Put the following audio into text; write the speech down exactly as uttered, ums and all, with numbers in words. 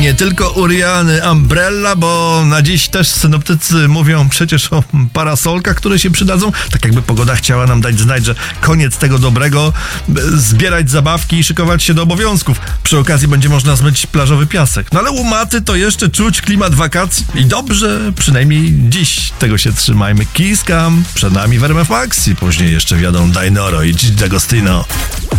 nie tylko u Riany umbrella, bo na dziś też synoptycy mówią przecież o parasolkach, które się przydadzą. Tak jakby pogoda chciała nam dać znać, że koniec tego dobrego, zbierać zabawki i szykować się do obowiązków. Przy okazji będzie można zmyć plażowy piasek. No ale u Maty to jeszcze czuć klimat wakacji i dobrze, przynajmniej dziś tego się trzymajmy. Kiss Cam, przed nami w R M F Maxi, później jeszcze wiadą Dainoro i D'Agostino.